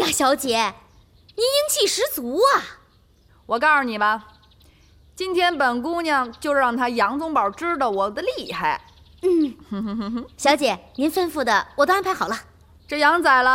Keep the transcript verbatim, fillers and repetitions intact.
呀，小姐，您英气十足啊！ 我告诉你吧，今天本姑娘就让他杨宗保知道我的厉害。 嗯，小姐，您吩咐的我都安排好了。 这羊宰了。